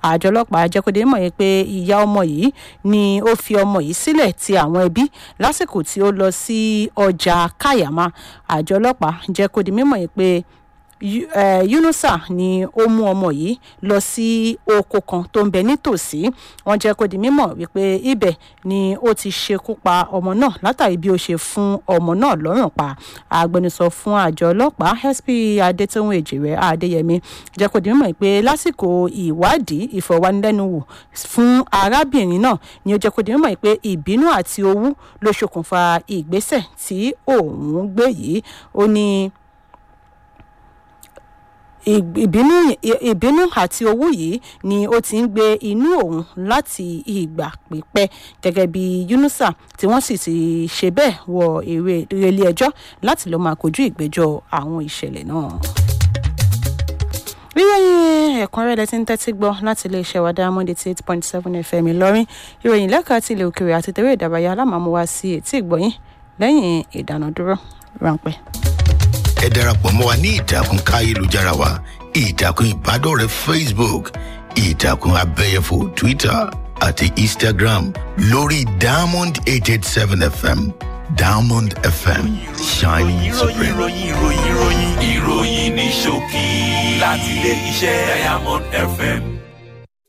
àjọ ọlọ́pàá jẹ́ kó di mímọ̀ pé ìyá ọmọ yìí ni ó fi ọmọ yìí sílẹ̀ ti àwọn ẹbí lásìkò tí ó lọ sí ọjà Kayama. àjọ ọlọ́pàá jẹ́ kó di mímọ̀ pé Yunusa ni ó mú ọmọ yìí lọ sí oko kan tó ń bẹ nítòsí. wọ́n jẹ́ kó di mímọ̀ wípé ibẹ̀ ni ó ti ṣekú pa ọmọ náà látàrí bí ó ṣe fún ọmọ náà lọ́rùn pa. agbẹnusọ fún àjọ ọlọ́pàá SP Adétóhùn Èjìrẹ́ Adéyẹmí jẹ́ kó di mímọ̀ pé lásìkò ìwádìí ìfọ̀rọ̀wánilẹ́nuwò fún arábìnrin náà ni ó jẹ́ kó di mímọ̀ pé ìbínú àti owú ló ṣokùnfà ìgbésẹ̀ tí òun gbé yìí. ó ní ìbínú àti owú yìí ni ó ti ń gbé inú òun láti ìgbà pípẹ́ gẹ́gẹ́ bí Yunusa tí wọ́n sì ti ṣe bẹ́ẹ̀ wọ ilé ẹjọ́ láti lọ́ọ́ máa kojú ìgbẹ́jọ́ àwọn ìṣẹ̀lẹ̀ náà. ìròyìn ẹ̀kúnrẹ́rẹ́ tí ń tẹ́tí gbọ́ láti iléeṣẹ́ wa Diamond 88.7 FM Ìlọrin. ìròyìn lẹ́ka ti ilẹ̀ òkèèrè àti tẹ̀wé ìdárayá alámàmúwa sí etí ìgbọ̀yìn lẹ́yìn ìdánudúró ráńpẹ́. ẹ darapọ̀ mọ́ wa ní ìtàkùn káyélujára wa ìtàkùn ìbádọ́rẹ̀ẹ́ Facebook ìtàkùn abẹ́yẹfò Twitter àti Instagram lórí Diamond 887 FM Diamond FM shining supreme. ìròyìn ní ṣókí láti ilé iṣẹ́ Diamond FM.